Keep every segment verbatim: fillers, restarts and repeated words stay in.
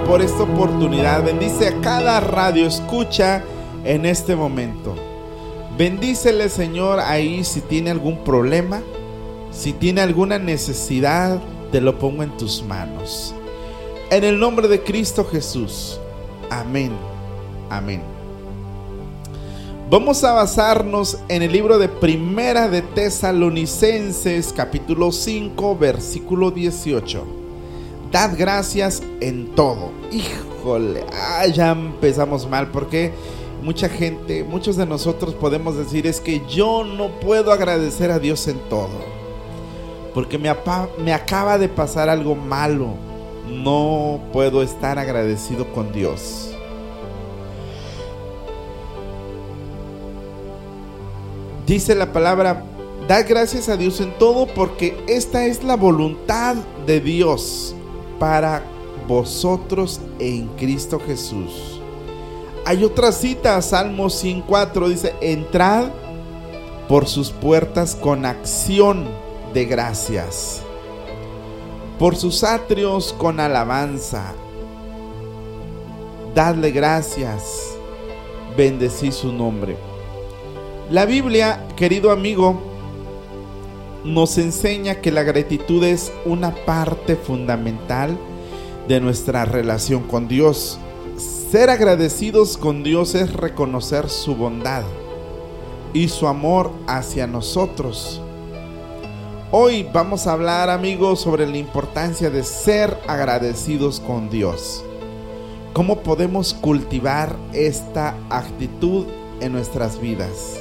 por esta oportunidad. Bendice a cada radio escucha en este momento. Bendícele, Señor, ahí si tiene algún problema, si tiene alguna necesidad, te lo pongo en tus manos. En el nombre de Cristo Jesús. Amén. Amén. Vamos a basarnos en el libro de Primera de Tesalonicenses, capítulo cinco, versículo dieciocho. Dad gracias en todo. Híjole, ah, ya empezamos mal, porque mucha gente, muchos de nosotros podemos decir: es que yo no puedo agradecer a Dios en todo, porque me, apa, me acaba de pasar algo malo. No puedo estar agradecido con Dios. Dice la palabra: dad gracias a Dios en todo, porque esta es la voluntad de Dios para vosotros en Cristo Jesús. Hay otra cita, Salmo cien cuatro, dice: entrad por sus puertas con acción de gracias, por sus atrios con alabanza. Dadle gracias, bendecid su nombre. La Biblia, querido amigo, nos enseña que la gratitud es una parte fundamental de nuestra relación con Dios. Ser agradecidos con Dios es reconocer su bondad y su amor hacia nosotros. Hoy vamos a hablar, amigos, sobre la importancia de ser agradecidos con Dios. ¿Cómo podemos cultivar esta actitud en nuestras vidas?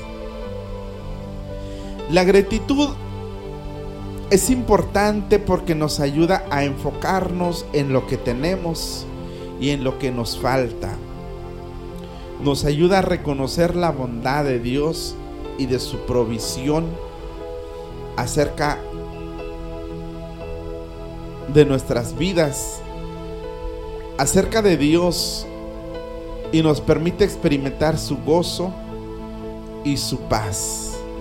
La gratitud es importante porque nos ayuda a enfocarnos en lo que tenemos y en lo que nos falta. Nos ayuda a reconocer la bondad de Dios y de su provisión acerca de nuestras vidas, acerca de Dios, y nos permite experimentar su gozo y su paz.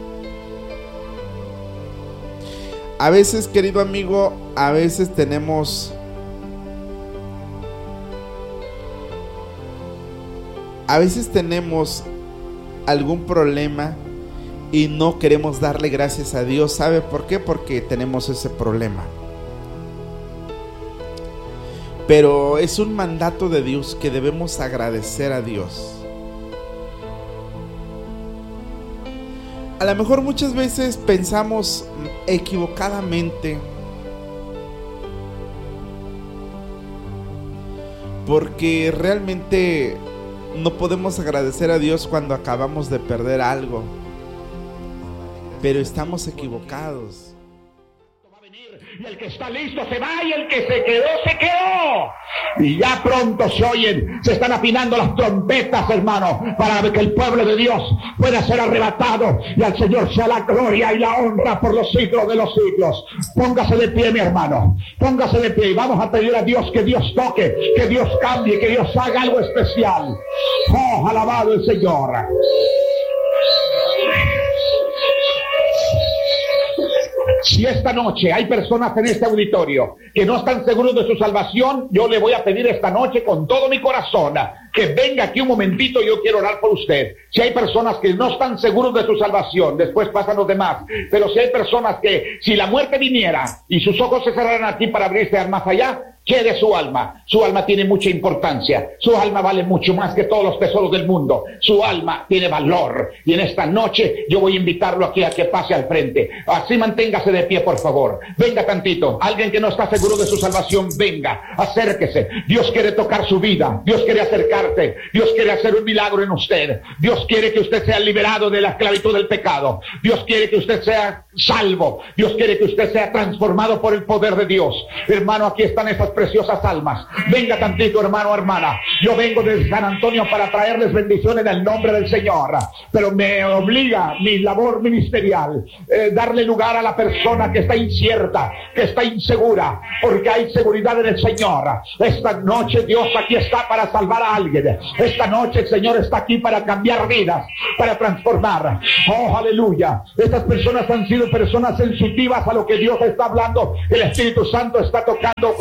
A veces, querido amigo, a veces tenemos a veces tenemos algún problema y no queremos darle gracias a Dios. ¿Sabe por qué? Porque tenemos ese problema. Pero es un mandato de Dios que debemos agradecer a Dios. A lo mejor muchas veces pensamos equivocadamente, porque realmente no podemos agradecer a Dios cuando acabamos de perder algo, pero estamos equivocados. Y el que está listo se va, y el que se quedó, se quedó. Y ya pronto se oyen, se están afinando las trompetas, hermano, para que el pueblo de Dios pueda ser arrebatado. Y al Señor sea la gloria y la honra por los siglos de los siglos. Póngase de pie, mi hermano. Póngase de pie y vamos a pedir a Dios que Dios toque, que Dios cambie, que Dios haga algo especial. Oh, alabado el Señor. Si esta noche hay personas en este auditorio que no están seguros de su salvación, yo le voy a pedir esta noche con todo mi corazón que venga aquí un momentito. Yo quiero orar por usted. Si hay personas que no están seguros de su salvación, después pasan los demás, pero si hay personas que, si la muerte viniera y sus ojos se cerraran aquí para abrirse al más allá, ¿qué de su alma? Su alma tiene mucha importancia. Su alma vale mucho más que todos los tesoros del mundo. Su alma tiene valor. Y en esta noche yo voy a invitarlo aquí a que pase al frente. Así manténgase de pie, por favor. Venga tantito. Alguien que no está seguro de su salvación, venga. Acérquese. Dios quiere tocar su vida. Dios quiere acercarse. Dios quiere hacer un milagro en usted. Dios quiere que usted sea liberado de la esclavitud del pecado. Dios quiere que usted sea salvo. Dios quiere que usted sea transformado por el poder de Dios. Hermano, aquí están esas preciosas almas. Venga tantito, hermano, hermana. Yo vengo desde San Antonio para traerles bendiciones en el nombre del Señor, pero me obliga mi labor ministerial eh, darle lugar a la persona que está incierta, que está insegura, porque hay seguridad en el Señor. Esta noche Dios aquí está para salvar a alguien. Esta noche el Señor está aquí para cambiar vidas, para transformar. Oh, aleluya. Estas personas han sido personas sensitivas a lo que Dios está hablando. El Espíritu Santo está tocando corazones.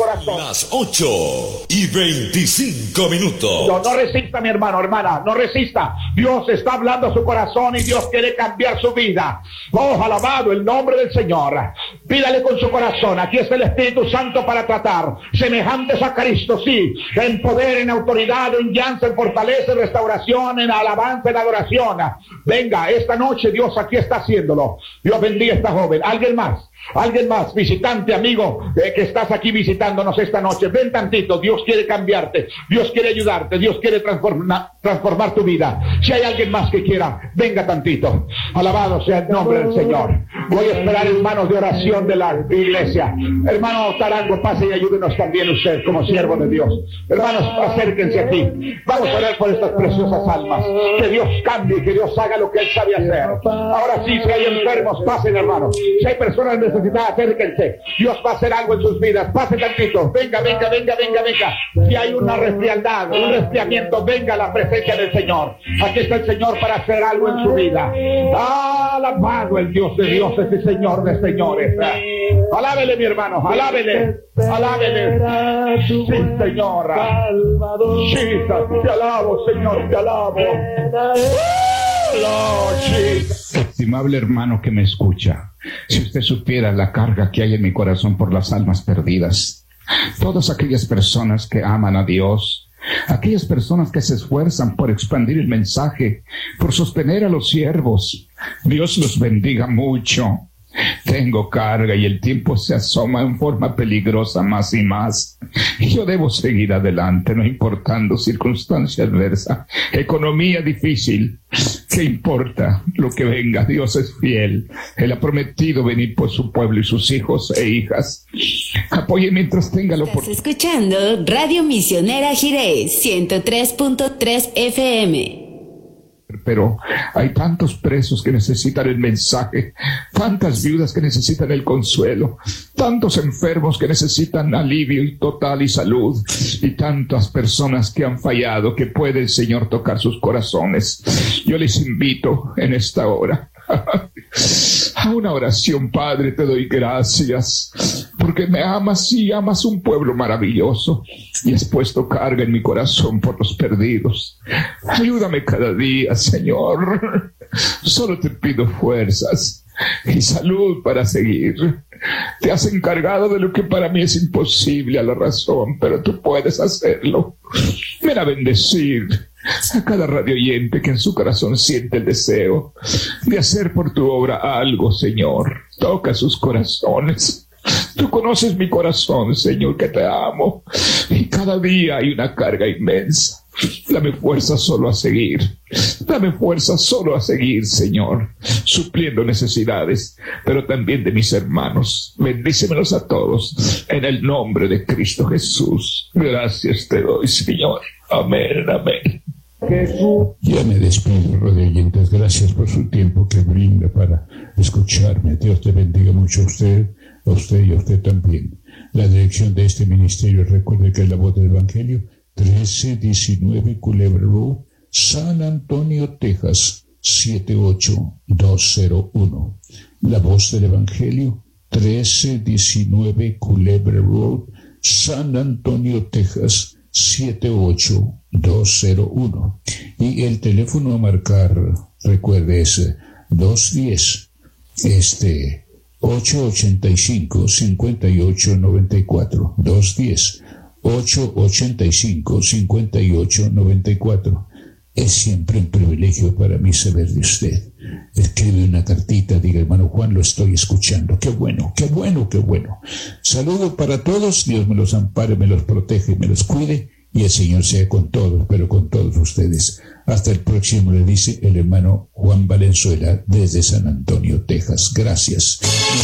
Las ocho y veinticinco minutos. No, no resista, mi hermano, hermana, no resista. Dios está hablando a su corazón y Dios quiere cambiar su vida. Oh, alabado el nombre del Señor. Pídale con su corazón. Aquí está el Espíritu Santo para tratar. Semejantes a Cristo, sí. En poder, en autoridad, en llanza, en fortaleza, en restauración, en alabanza, en adoración. Venga, esta noche Dios aquí está haciéndolo. Dios bendiga a esta joven. ¿Alguien más? Alguien más, visitante, amigo, eh, que estás aquí visitándonos esta noche, ven tantito. Dios quiere cambiarte, Dios quiere ayudarte, Dios quiere transformar, transformar tu vida. Si hay alguien más que quiera, venga tantito. Alabado sea el nombre del Señor. Voy a esperar hermanos de oración de la iglesia. Hermano Tarango, pase y ayúdenos también usted como siervo de Dios. Hermanos, acérquense aquí. Vamos a orar por estas preciosas almas. Que Dios cambie, que Dios haga lo que Él sabe hacer. Ahora sí, si hay enfermos, pasen, hermanos. Si hay personas necesitadas, acérquense. Dios va a hacer algo en sus vidas. Pasen tantito. Venga, venga, venga, venga, venga. Si hay una resfrialdad, un resfriamiento, venga a la presencia del Señor. Aquí está el Señor para hacer algo en su vida. Alabado el Dios de Dios, ese Señor de señores. Alábele, mi hermano, alábele, alábele. Sí, Señor. Sí, te alabo, Señor, te alabo. Lord Jesus. Estimable hermano que me escucha, si usted supiera la carga que hay en mi corazón por las almas perdidas, todas aquellas personas que aman a Dios, aquellas personas que se esfuerzan por expandir el mensaje, por sostener a los siervos, Dios los bendiga mucho. Tengo carga y el tiempo se asoma en forma peligrosa más y más. Yo debo seguir adelante, no importando circunstancia adversa, economía difícil. ¿Qué importa lo que venga? Dios es fiel. Él ha prometido venir por su pueblo y sus hijos e hijas. Apoye mientras tenga la oportunidad. Estás escuchando Radio Misionera Jireh, ciento tres punto tres F M. Pero hay tantos presos que necesitan el mensaje, tantas viudas que necesitan el consuelo, tantos enfermos que necesitan alivio total y salud, y tantas personas que han fallado que puede el Señor tocar sus corazones. Yo les invito en esta hora a una oración. Padre, te doy gracias porque me amas y amas un pueblo maravilloso y has puesto carga en mi corazón por los perdidos. Ayúdame cada día, Señor. Solo te pido fuerzas y salud para seguir. Te has encargado de lo que para mí es imposible a la razón, pero tú puedes hacerlo. Ven a bendecir a cada radio oyente que en su corazón siente el deseo de hacer por tu obra algo, Señor. Toca sus corazones. Tú conoces mi corazón, Señor, que te amo. Y cada día hay una carga inmensa. Dame fuerza solo a seguir. Dame fuerza solo a seguir, Señor, supliendo necesidades, pero también de mis hermanos. Bendícemelos a todos en el nombre de Cristo Jesús. Gracias te doy, Señor. Amén, amén. Jesús. Ya me despido, radio oyentes. Gracias por su tiempo que brinda para escucharme. Dios te bendiga mucho a usted, a usted y a usted también. La dirección de este ministerio, recuerde que es La Voz del Evangelio, trece diecinueve Culebra Road, San Antonio, Texas, siete ocho dos cero uno. La Voz del Evangelio, trece diecinueve Culebra Road, San Antonio, Texas, siete ocho dos cero uno. Y el teléfono a marcar, recuerde, es dos uno cero, este, ocho ocho cinco, cinco ocho nueve cuatro, dos uno cero, ocho ocho cinco, cinco ocho nueve cuatro. Es siempre un privilegio para mí saber de usted. Escribe una cartita, diga, hermano Juan, lo estoy escuchando. Qué bueno, qué bueno, qué bueno. Saludo para todos. Dios me los ampare, me los protege, me los cuide. Y el Señor sea con todos, pero con todos ustedes. Hasta el próximo, le dice el hermano Juan Valenzuela desde San Antonio, Texas. Gracias.